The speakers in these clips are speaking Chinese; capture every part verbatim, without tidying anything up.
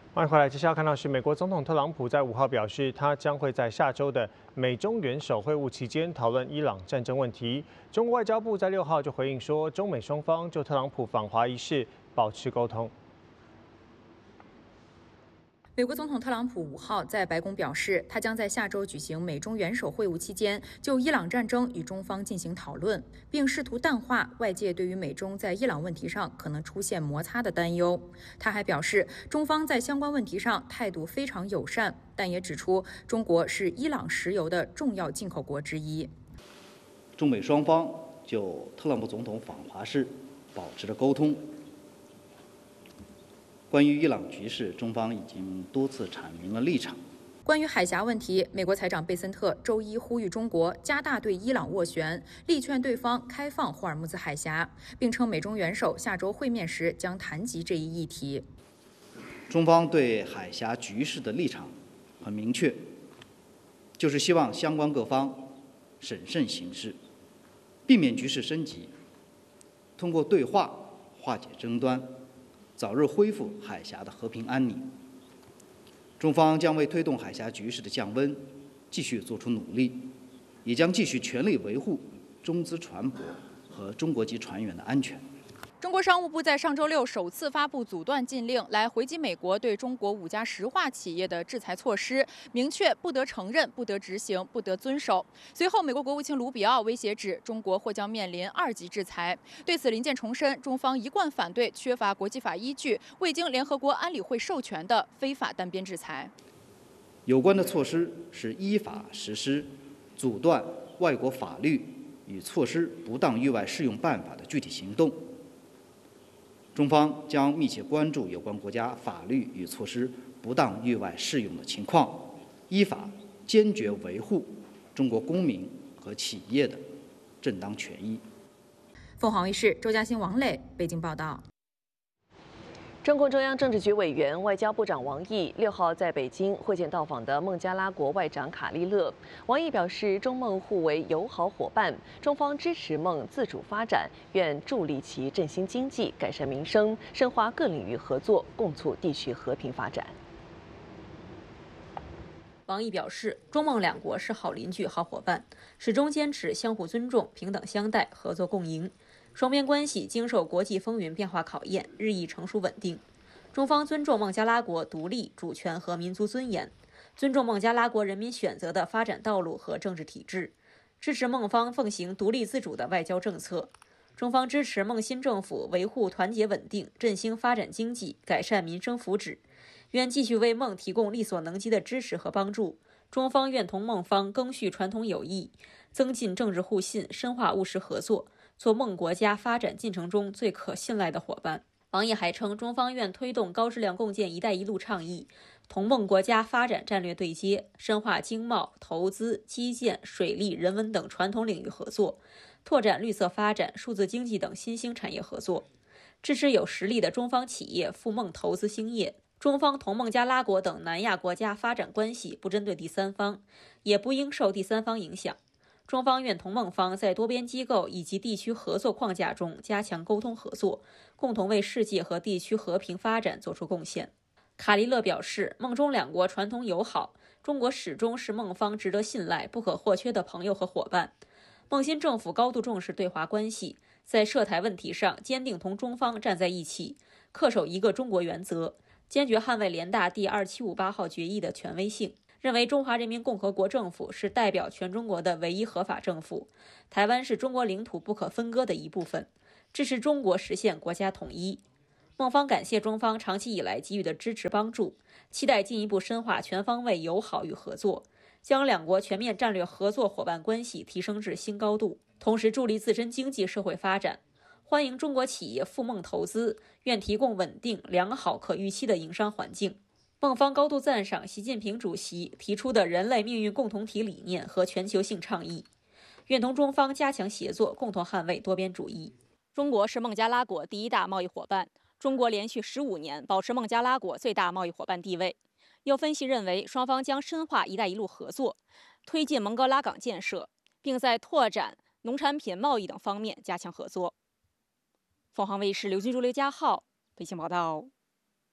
欢迎回来。接下来看到是美国总统特朗普在五号表示，他将会在下周的美中元首会晤期间讨论伊朗战争问题。中国外交部在六号就回应说，中美双方就特朗普访华一事保持沟通。 美国总统特朗普五号在白宫表示，他将在下周举行美中元首会晤期间，就伊朗战争与中方进行讨论，并试图淡化外界对于美中在伊朗问题上可能出现摩擦的担忧。他还表示，中方在相关问题上态度非常友善，但也指出中国是伊朗石油的重要进口国之一。 中美双方就特朗普总统访华事保持着沟通。关于伊朗局势，中方已经多次阐明了立场。 关于海峡问题，美国财长贝森特周一呼吁中国加大对伊朗斡旋，力劝对方开放霍尔木兹海峡，并称美中元首下周会面时将谈及这一议题。 中方对海峡局势的立场很明确，就是希望相关各方审慎行事，避免局势升级，通过对话化解争端，早日恢复海峡的和平安宁。中方将为推动海峡局势的降温继续做出努力，也将继续全力维护中资船舶和中国籍船员的安全。 中国商务部在上周六首次发布阻断禁令，来回击美国对中国五家石化企业的制裁措施，明确不得承认、不得执行、不得遵守。随后，美国国务卿卢比奥威胁指，中国或将面临二级制裁。对此，林健重申，中方一贯反对缺乏国际法依据、未经联合国安理会授权的非法单边制裁。 有关的措施是依法实施阻断外国法律与措施不当域外适用办法的具体行动。中方将密切关注有关国家法律与措施不当域外适用的情况，依法坚决维护中国公民和企业的正当权益。 凤凰卫视周嘉欣、王磊北京报道。 中共中央政治局委员、外交部长王毅六号在北京会见到访的孟加拉国外长卡利勒。王毅表示，中孟互为友好伙伴，中方支持孟自主发展，愿助力其振兴经济、改善民生，深化各领域合作，共促地区和平发展。 王毅表示，中孟两国是好邻居、好伙伴，始终坚持相互尊重、平等相待、合作共赢。双边关系经受国际风云变化考验，日益成熟稳定。中方尊重孟加拉国独立、主权和民族尊严，尊重孟加拉国人民选择的发展道路和政治体制，支持孟方奉行独立自主的外交政策。中方支持孟新政府维护团结稳定、振兴发展经济、改善民生福祉，愿继续为孟提供力所能及的支持和帮助。中方愿同孟方赓续传统友谊，增进政治互信，深化务实合作，做孟国家发展进程中最可信赖的伙伴。王毅还称，中方愿推动高质量共建“一带一路”倡议，同孟国家发展战略对接，深化经贸、投资、基建、水利、人文等传统领域合作，拓展绿色发展、数字经济等新兴产业合作，支持有实力的中方企业赴孟投资兴业。中方同孟加拉国等南亚国家发展关系不针对第三方，也不应受第三方影响。中方愿同孟方在多边机构以及地区合作框架中加强沟通合作，共同为世界和地区和平发展作出贡献。卡利勒表示，孟中两国传统友好，中国始终是孟方值得信赖、不可或缺的朋友和伙伴。孟新政府高度重视对华关系，在涉台问题上坚定同中方站在一起，恪守一个中国原则，坚决捍卫联大第二七五八号决议的权威性，认为中华人民共和国政府是代表全中国的唯一合法政府，台湾是中国领土不可分割的一部分，支持中国实现国家统一。孟方感谢中方长期以来给予的支持帮助，期待进一步深化全方位友好与合作，将两国全面战略合作伙伴关系提升至新高度，同时助力自身经济社会发展。欢迎中国企业赴孟投资，愿提供稳定、良好、可预期的营商环境。孟方高度赞赏习近平主席提出的人类命运共同体理念和全球性倡议，愿同中方加强协作，共同捍卫多边主义。 中国是孟加拉国第一大贸易伙伴，中国连续十五年保持孟加拉国最大贸易伙伴地位。有分析认为，双方将深化“一带一路”合作，推进蒙哥拉港建设，并在拓展农产品贸易等方面加强合作。凤凰卫视刘军珠、刘家浩北京报道。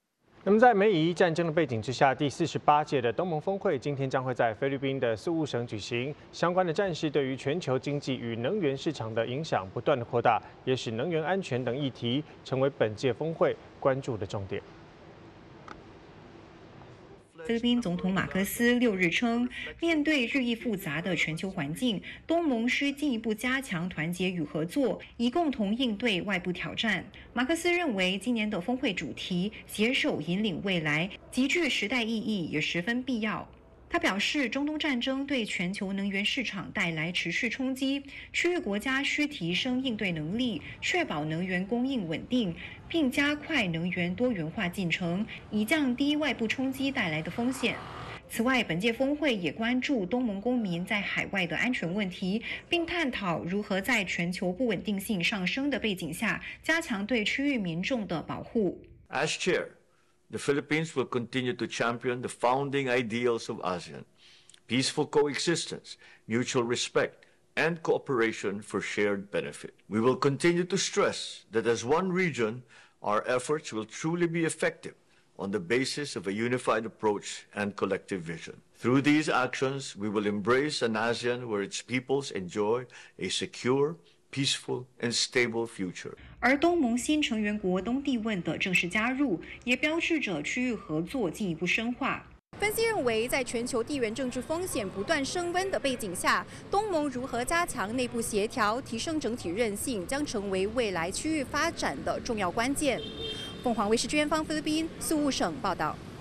那么，在美以伊战争的背景之下，第四十八届的东盟峰会今天将会在菲律宾的宿务省举行。相关的战事对于全球经济与能源市场的影响不断的扩大，也使能源安全等议题成为本届峰会关注的重点。 菲律宾总统马克思六日称，面对日益复杂的全球环境，东盟需进一步加强团结与合作，以共同应对外部挑战。马克思认为，今年的峰会主题“携手引领未来”极具时代意义，也十分必要。 他表示，中东战争对全球能源市场带来持续冲击，区域国家需提升应对能力，确保能源供应稳定，并加快能源多元化进程，以降低外部冲击带来的风险。此外，本届峰会也关注东盟公民在海外的安全问题，并探讨如何在全球不稳定性上升的背景下，加强对区域民众的保护。 As chair, the Philippines will continue to champion the founding ideals of ASEAN: peaceful coexistence, mutual respect, and cooperation for shared benefit. We will continue to stress that as one region, our efforts will truly be effective on the basis of a unified approach and collective vision. Through these actions, we will embrace an ASEAN where its peoples enjoy a secure, peaceful and stable future. 而东盟新成员国东帝汶的正式加入，也标志着区域合作进一步深化。 分析认为，在全球地缘政治风险不断升温的背景下，东盟如何加强内部协调、提升整体韧性，将成为未来区域发展的重要关键。凤凰卫视专访菲律宾宿务省报道。